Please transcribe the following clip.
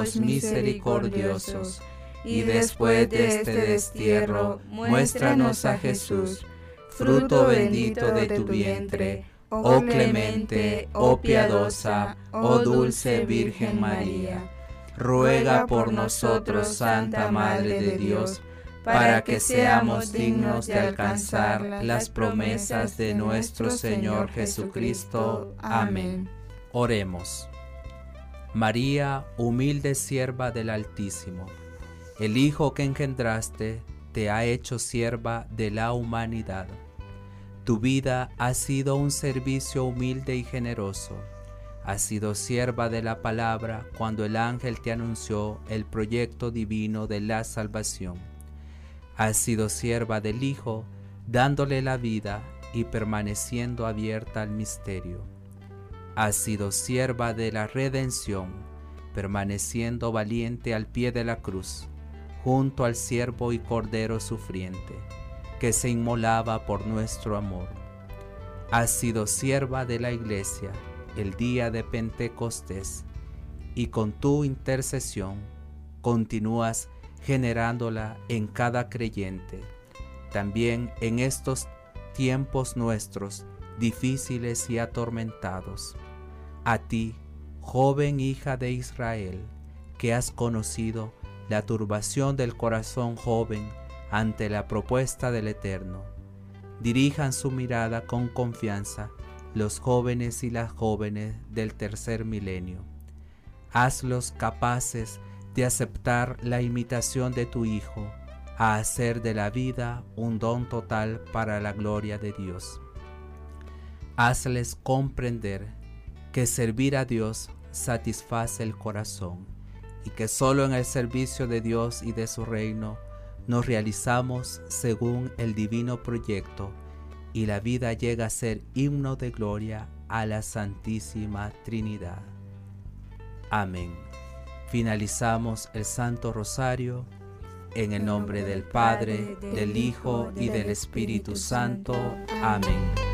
misericordiosos, y después de este destierro, muéstranos a Jesús, fruto bendito de tu vientre, oh clemente, oh piadosa, oh dulce Virgen María. Ruega por nosotros, Santa Madre de Dios, para que seamos dignos de alcanzar las promesas de nuestro Señor Jesucristo. Amén. Oremos. María, humilde sierva del Altísimo, el Hijo que engendraste te ha hecho sierva de la humanidad. Tu vida ha sido un servicio humilde y generoso. Has sido sierva de la palabra cuando el ángel te anunció el proyecto divino de la salvación. Has sido sierva del Hijo, dándole la vida y permaneciendo abierta al misterio. Has sido sierva de la redención, permaneciendo valiente al pie de la cruz, junto al siervo y cordero sufriente, que se inmolaba por nuestro amor. Has sido sierva de la Iglesia el día de Pentecostés, y con tu intercesión continúas generándola en cada creyente, también en estos tiempos nuestros difíciles y atormentados. A ti, joven hija de Israel, que has conocido la turbación del corazón joven ante la propuesta del Eterno, dirijan su mirada con confianza los jóvenes y las jóvenes del tercer milenio. Hazlos capaces de aceptar la imitación de tu Hijo, a hacer de la vida un don total para la gloria de Dios. Hazles comprender que servir a Dios satisface el corazón y que solo en el servicio de Dios y de su reino nos realizamos según el divino proyecto y la vida llega a ser himno de gloria a la Santísima Trinidad. Amén. Finalizamos el Santo Rosario en el nombre del Padre, del Hijo y del Espíritu Santo. Amén.